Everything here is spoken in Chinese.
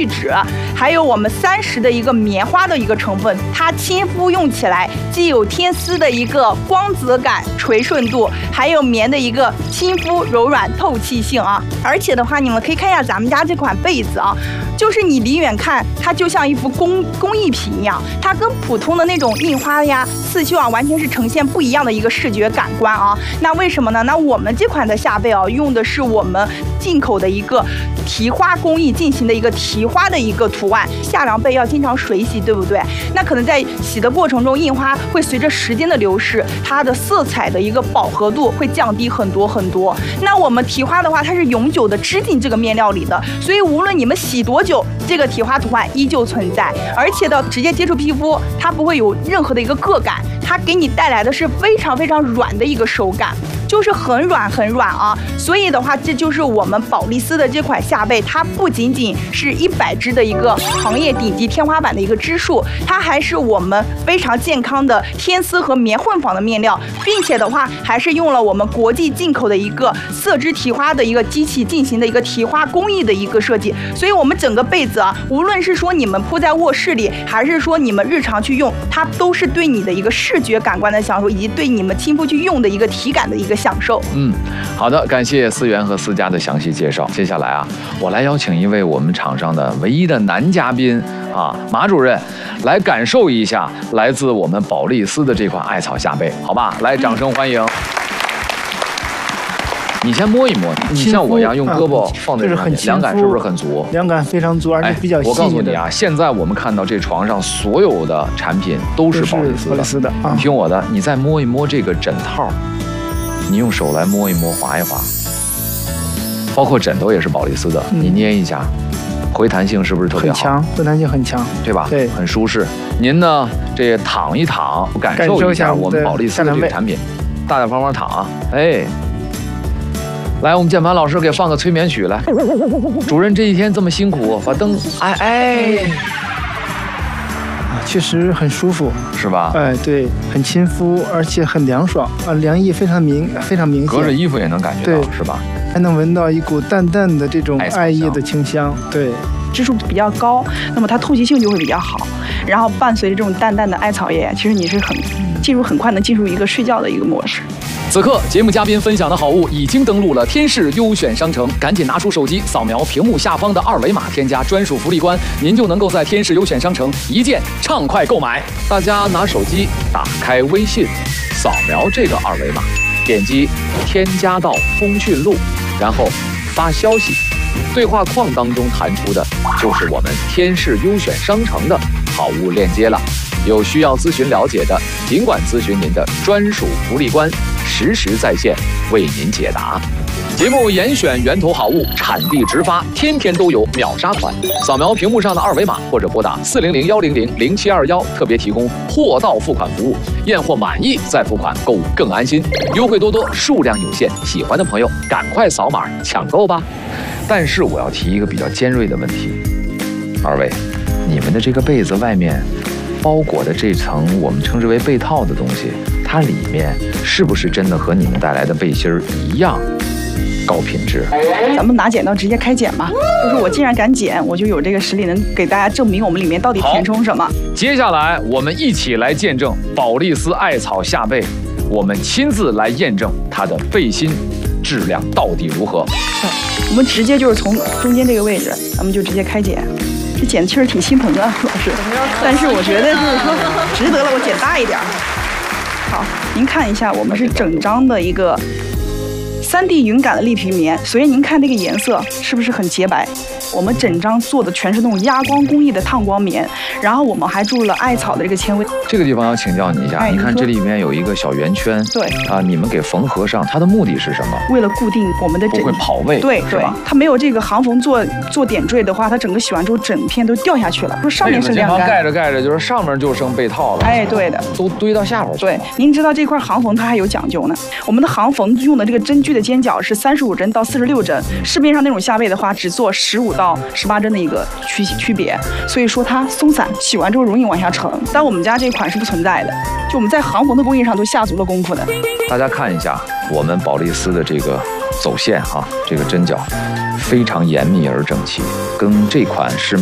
聚酯，还有我们30的一个棉花的一个成分，它亲肤用起来既有天丝的一个光泽感、垂顺度，还有棉的一个亲肤、柔软、透气性啊。而且的话，你们可以看一下咱们家这款被子啊，就是你离远看，它就像一幅工艺品一样，它跟普通的那种印花呀、刺绣啊，完全是呈现不一样的一个视觉感官啊。那为什么呢？那我们这款的下被啊，用的是我们进口的一个提花工艺进行的一个提花的一个图案。夏凉被要经常水洗，对不对？那可能在洗的过程中，印花会随着时间的流逝，它的色彩的一个饱和度会降低很多很多。那我们提花的话，它是永久的织进这个面料里的，所以无论你们洗多久，这个提花图案依旧存在，而且的直接接触皮肤，它不会有任何的一个硌感，它给你带来的是非常非常软的一个手感，就是很软很软啊。所以的话，这就是我们宝丽丝的这款夏被，它不仅仅是100支的一个行业顶级天花板的一个支数，它还是我们非常健康的天丝和棉混纺的面料，并且的话还是用了我们国际进口的一个色织提花的一个机器进行的一个提花工艺的一个设计，所以我们整个被子啊，无论是说你们铺在卧室里，还是说你们日常去用，它都是对你的一个视觉感官的享受，以及对你们亲肤去用的一个体感的一个享受。 好的，感谢思源和思佳的详细介绍。接下来啊，我来邀请一位我们场上的唯一的男嘉宾啊，马主任，来感受一下来自我们宝丽丝的这款艾草夏被，好吧？来，掌声欢迎。你先摸一摸，你像我一样用胳膊放在上面，凉感是不是很足？ 凉感非常足，而且比较细腻的。 我告诉你啊，现在我们看到这床上所有的产品都是宝丽丝的。你听我的，你再摸一摸这个枕套，你用手来摸一摸、划一划，包括枕头也是宝丽丝的，你捏一下，回弹性是不是特别好？ 很强，回弹性很强， 对吧？ 对， 很舒适。您呢，这躺一躺，感受一下我们宝丽丝的这个产品，大大方方躺啊，哎。来，我们键盘老师给放个催眠曲来。主任这一天这么辛苦，把灯， 确实很舒服， 是吧？ 哎，对，很亲肤，而且很凉爽啊，凉意非常明显， 隔着衣服也能感觉到，是吧？ 还能闻到一股淡淡的这种艾叶的清香，对。 支数比较高，那么它透气性就会比较好，然后伴随着这种淡淡的艾草叶，其实你是很快能进入一个睡觉的一个模式。 此刻节目嘉宾分享的好物已经登录了天仕优选商城，赶紧拿出手机扫描屏幕下方的2维码，添加专属福利关，您就能够在天仕优选商城一键畅快购买。 大家拿手机打开微信，扫描这个2维码，点击添加到通讯录，然后发消息。对话框当中弹出的就是我们天仕优选商城的好物链接了。有需要咨询了解的，尽管咨询您的专属福利官，实时在线为您解答。节目严选源头好物，产地直发，天天都有秒杀款。扫描屏幕上的2维码，或者拨打400-100-0721，特别提供货到付款服务，验货满意再付款，购物更安心。优惠多多，数量有限，喜欢的朋友赶快扫码抢购吧。但是我要提一个比较尖锐的问题，二位，你们的这个被子外面包裹的这层我们称之为被套的东西，它里面是不是真的和你们带来的背心儿一样高品质？ 咱们拿剪刀直接开剪吧。就是我既然敢剪，我就有这个实力能给大家证明我们里面到底填充什么。 接下来我们一起来见证宝丽丝艾草夏被，我们亲自来验证它的背心质量到底如何。 我们直接就是从中间这个位置，咱们就直接开剪。这剪确实挺心疼的，老师，但是我觉得就是说值得了，我剪大一点。好，您看一下，我们是整张的一个3D 云感的立皮棉，所以您看这个颜色是不是很洁白？我们整张做的全是那种压光工艺的烫光棉，然后我们还注入了艾草的这个纤维。 这个地方要请教你一下，你看这里面有一个小圆圈， 对啊，你们给缝合上，它的目的是什么？ 为了固定我们的枕， 不会跑位， 对对，它没有这个行缝做点缀的话，它整个洗完之后整片都掉下去了。说上面是晾干， 盖着盖着，就是上面就剩被套了。 哎，对的， 都堆到下边去。 对，您知道这块行缝它还有讲究呢。我们的行缝用的这个针具的尖角是35针到46针，市面上那种夏被的话只做15到18针的一个区别，所以说它松散，洗完之后容易往下沉。但我们家这款是不存在的，就我们在行缝的工艺上都下足了功夫的。 大家看一下我们宝丽丝的这个走线啊，这个针脚非常严密而整齐，跟这款是